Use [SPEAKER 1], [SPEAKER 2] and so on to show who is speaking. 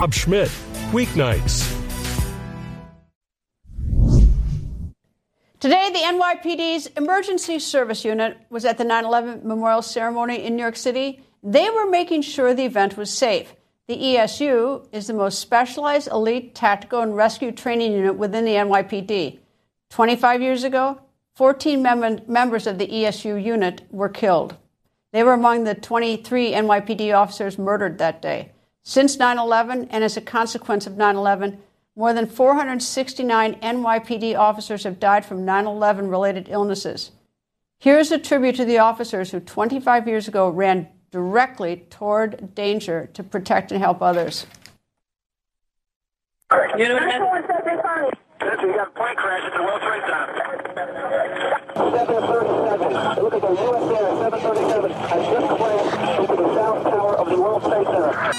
[SPEAKER 1] Bob Schmidt, weeknights.
[SPEAKER 2] Today, the NYPD's Emergency Service Unit was at the 9/11 memorial ceremony in New York City. They were making sure the event was safe. The ESU is the most specialized elite tactical and rescue training unit within the NYPD. 25 years ago, 14 members of the ESU unit were killed. They were among the 23 NYPD officers murdered that day. Since 9/11, and as a consequence of 9/11, more than 469 NYPD officers have died from 9/11-related illnesses. Here's a tribute to the officers who 25 years ago ran directly toward danger to protect and help others.
[SPEAKER 3] You know what we got a plane crash at the World Trade Center. 737. Look at the U.S. Air 737.